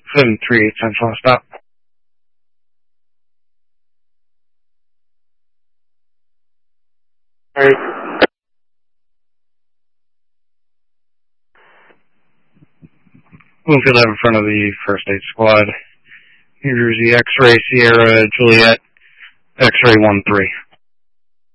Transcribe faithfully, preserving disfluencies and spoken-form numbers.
seven three eight Central, stop. Alright. Bloomfield Ave in front of the first aid squad. New Jersey X-ray Sierra Juliet X-ray one three.